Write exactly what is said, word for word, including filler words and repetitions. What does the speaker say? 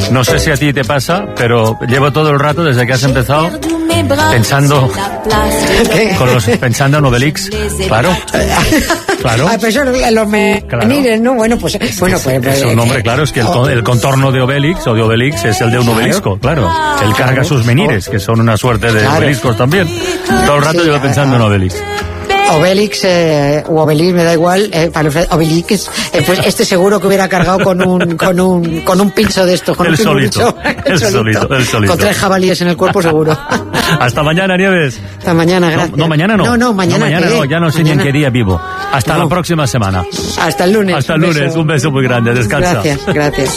No sé si a ti te pasa, pero llevo todo el rato desde que has empezado pensando ¿Qué? con los pensando en Obelix. Claro. Claro. Ah, pero eso los menires, claro. ¿no? Bueno, pues es, bueno, pues, pues es un nombre, claro, es que el, el contorno de Obelix o de Obelix es el de un obelisco, claro. Él carga sus menires, que son una suerte de claro. obeliscos también. Todo el rato sí, llevo pensando en Obelix. Obelix eh, o Obelix, me da igual, eh, para Obelix, eh, pues este seguro que hubiera cargado con un con un con un pincho de estos, con el un solito, el, el solito, solito, el solito. Con tres jabalíes en el cuerpo seguro. Hasta mañana, Nieves. Hasta mañana, gracias. No, no mañana no. No, no, mañana, no, mañana no, ya no sé mañana. Ni en qué día vivo. Hasta no. la próxima semana. Hasta el lunes. Hasta el lunes, un beso, un beso muy grande, descansa. Gracias, gracias.